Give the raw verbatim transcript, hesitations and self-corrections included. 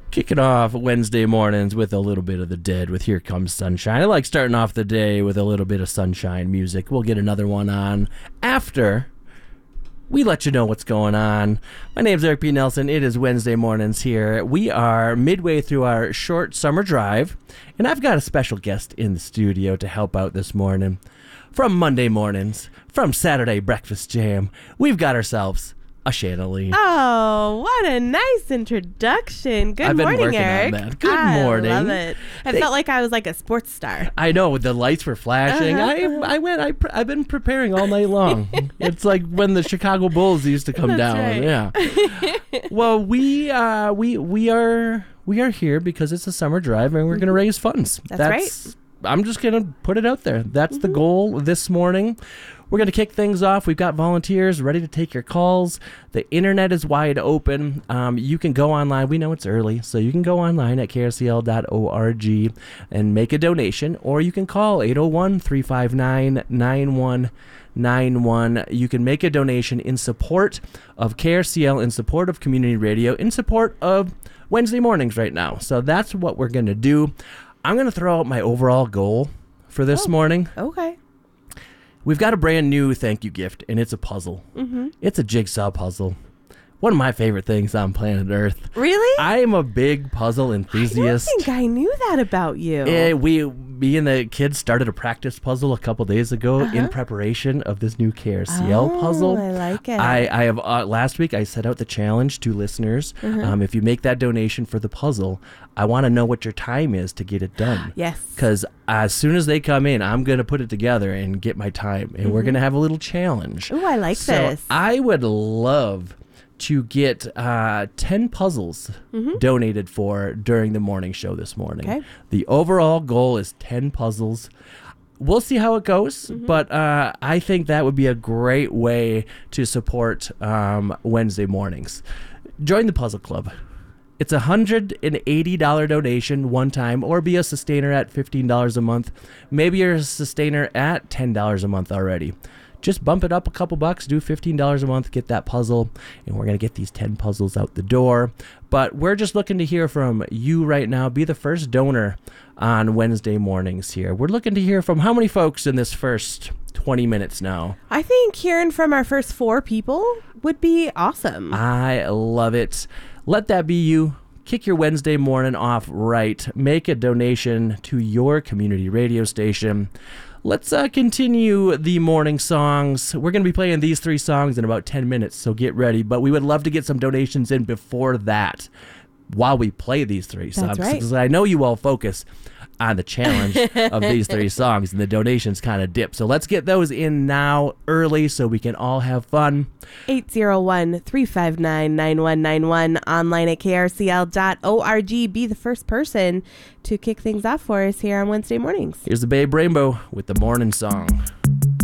Kicking off Wednesday mornings with a little bit of the Dead with Here Comes Sunshine. I like starting off the day with a little bit of sunshine music. We'll get another one on after we let you know what's going on. My name's Eric P. Nelson. It is Wednesday mornings here. We are midway through our short summer drive, and I've got a special guest in the studio to help out this morning. From Monday mornings, from Saturday breakfast jam, we've got ourselves a Shanley. Oh, what a nice introduction. Good I've been morning, working Eric. on that. Good I morning. love it. I They- felt like I was like a sports star. I know, the lights were flashing. Uh-huh. I I went. I pre- I've been preparing all night long. It's like when the Chicago Bulls used to come That's down. right. Yeah. Well, we uh we we are we are here because it's a summer drive and we're gonna raise funds. That's right. I'm just gonna put it out there. That's the goal this morning. We're going to kick things off. We've got volunteers ready to take your calls. The internet is wide open. Um, you can go online. We know it's early, so you can go online at K R C L dot org and make a donation, or you can call eight oh one, three five nine, nine one nine one. You can make a donation in support of K R C L, in support of community radio, in support of Wednesday mornings right now. So that's what we're going to do. I'm going to throw out my overall goal for this Oh. morning. Okay. We've got a brand new thank you gift, and it's a puzzle. Mm-hmm. It's a jigsaw puzzle. One of my favorite things on planet Earth. Really? I am a big puzzle enthusiast. I don't think I knew that about you. Eh, we, me and the kids started a practice puzzle a couple days ago Uh-huh. in preparation of this new K R C L oh, puzzle. I like it. I, I have uh, last week I set out the challenge to listeners. Uh-huh. Um, if you make that donation for the puzzle, I want to know what your time is to get it done. Yes. Because as soon as they come in, I'm going to put it together and get my time. And we're going to have a little challenge. Oh, I like so this. I would love to get uh, ten puzzles donated for during the morning show this morning. Okay. The overall goal is ten puzzles. We'll see how it goes, but uh, I think that would be a great way to support um, Wednesday mornings. Join the Puzzle Club. It's a one hundred eighty dollars donation one time, or be a sustainer at fifteen dollars a month. Maybe you're a sustainer at ten dollars a month already. Just bump it up a couple bucks, do fifteen dollars a month, get that puzzle, and we're going to get these ten puzzles out the door. But we're just looking to hear from you right now. Be the first donor on Wednesday mornings here. We're looking to hear from how many folks in this first twenty minutes now? I think hearing from our first four people would be awesome. I love it. Let that be you. Kick your Wednesday morning off right. Make a donation to your community radio station. Let's uh, continue the morning songs. We're going to be playing these three songs in about ten minutes, so get ready. But we would love to get some donations in before that, while we play these three songs. right. Because I know you all focus on the challenge of these three songs, and the donations kind of dip. So let's get those in now early so we can all have fun. eight oh one, three five nine, nine one nine one, online at K R C L dot org. Be the first person to kick things off for us here on Wednesday mornings. Here's the Babe Rainbow with the morning song.